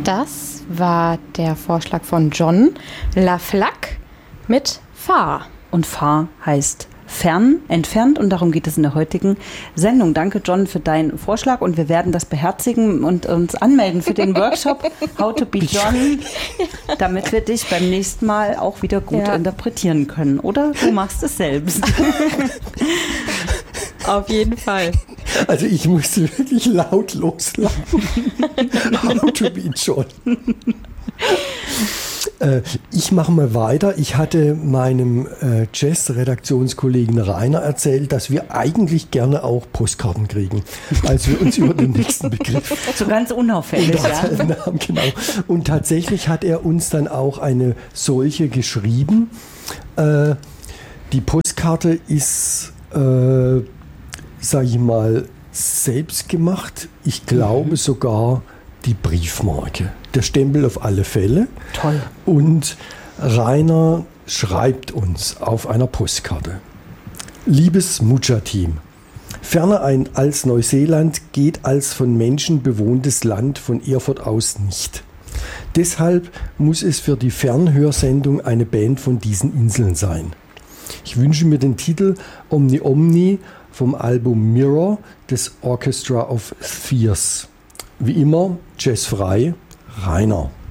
Das war der Vorschlag von John Laflaque mit Fahr. Und Fahr heißt fern, entfernt, und darum geht es in der heutigen Sendung. Danke, John, für deinen Vorschlag, und wir werden das beherzigen und uns anmelden für den Workshop How to be John, damit wir dich beim nächsten Mal auch wieder gut interpretieren können. Oder du machst es selbst. Auf jeden Fall. Also ich musste wirklich laut loslachen. How to be John. Ich mache mal weiter. Ich hatte meinem Jazz-Redaktionskollegen Rainer erzählt, dass wir eigentlich gerne auch Postkarten kriegen, als wir uns über den nächsten Begriff so ganz unauffällig, haben. Genau. Und tatsächlich hat er uns dann auch eine solche geschrieben. Die Postkarte ist, sage ich mal, selbst gemacht. Ich glaube sogar die Briefmarke. Der Stempel auf alle Fälle. Toll. Und Rainer schreibt uns auf einer Postkarte: Liebes Mucha-Team, ferner als Neuseeland geht als von Menschen bewohntes Land von Erfurt aus nicht. Deshalb muss es für die Fernhörsendung eine Band von diesen Inseln sein. Ich wünsche mir den Titel Omni Omni vom Album Mirror des Orchestra of Spheres. Wie immer, jazzfrei, Rainer.